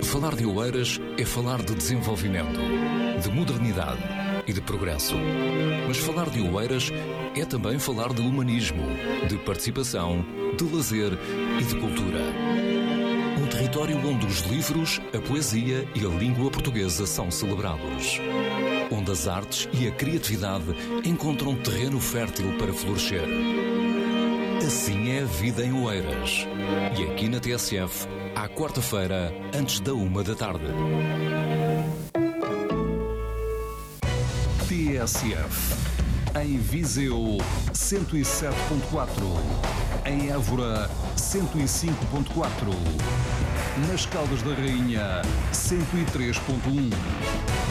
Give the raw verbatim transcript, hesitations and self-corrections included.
Falar de Oeiras é falar de desenvolvimento, de modernidade e de progresso. Mas falar de Oeiras é também falar de humanismo, de participação, de lazer e de cultura. Um território onde os livros, a poesia e a língua portuguesa são celebrados. Onde as artes e a criatividade encontram terreno fértil para florescer. Assim é a vida em Oeiras. E aqui na T S F, à quarta-feira, antes da uma da tarde. T S F. Em Viseu, cento e sete ponto quatro. Em Évora, cento e cinco ponto quatro. Nas Caldas da Rainha, cento e três ponto um.